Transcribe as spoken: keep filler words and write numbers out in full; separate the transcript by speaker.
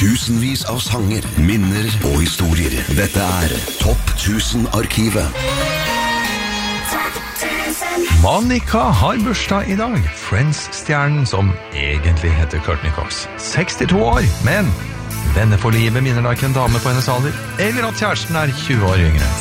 Speaker 1: Tusenvis av sanger, minner og historier. Dette er Topp tusen-arkivet.
Speaker 2: Monica har bursdag i dag. Friends-stjernen som egentlig heter Courtney Cox. sekstito år, men venner for livet minner da ikke en dame på hennes alder, eller at kjæresten er tjue år yngre.